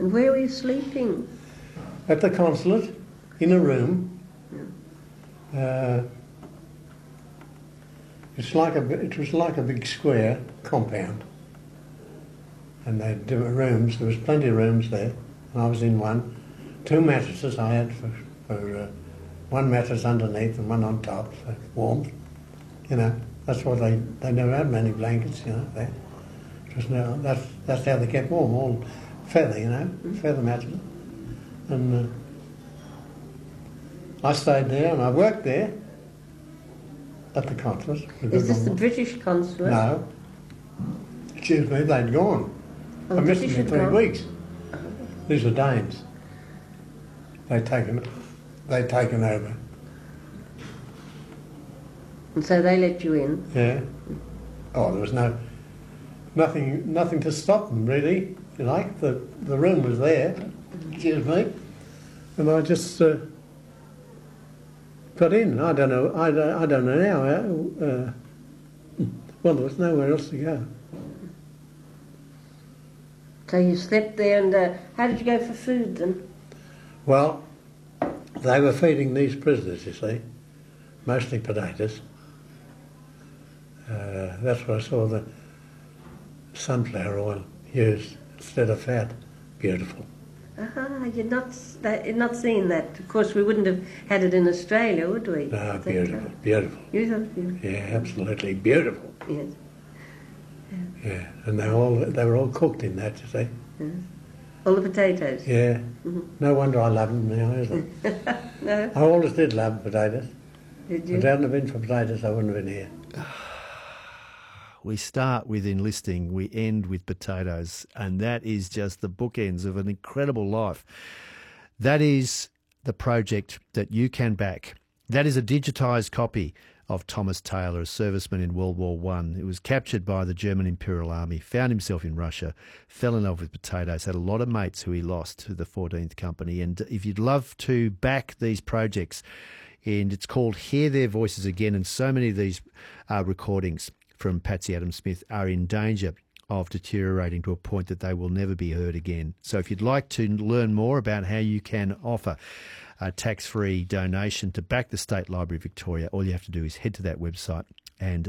And where were you sleeping? At the consulate, in a room. It was like a big square compound. And they had different rooms. There was plenty of rooms there. And I was in one. 2 mattresses I had for one mattress underneath and one on top for warmth. You know, that's what they never had many blankets, you know, there. That's how they kept warm, all feather, you know, feather mattresses. And I stayed there and I worked there at the consulate. Is this the British consulate? No. Excuse me, they'd gone. Oh, I missed British them for had 3 gone? weeks. These were Danes. They'd taken over. And so they let you in? Yeah. Oh, there was nothing to stop them, really. You like, the room was there, excuse me, and I just got in. I don't know now. Well, there was nowhere else to go. So you slept there, and how did you go for food then? Well, they were feeding these prisoners, you see, mostly potatoes. That's where I saw the sunflower oil used instead of fat. Beautiful. You're not seeing that. Of course, we wouldn't have had it in Australia, would we? No, beautiful, beautiful. You thought beautiful? Yeah, absolutely beautiful. Yes. Yeah, and they were all cooked in that, you see. Yes. All the potatoes? Yeah. Mm-hmm. No wonder I love them now, is it? No? I always did love potatoes. Did If you? it hadn't have been for potatoes, I wouldn't have been here. We start with enlisting, we end with potatoes, and that is just the bookends of an incredible life. That is the project that you can back. That is a digitised copy of Thomas Taylor, a serviceman in World War I. He was captured by the German Imperial Army, found himself in Russia, fell in love with potatoes, had a lot of mates who he lost to the 14th Company. And if you'd love to back these projects, and it's called Hear Their Voices Again, and so many of these recordings from Patsy Adams Smith are in danger of deteriorating to a point that they will never be heard again. So if you'd like to learn more about how you can offer a tax-free donation to back the State Library of Victoria, all you have to do is head to that website and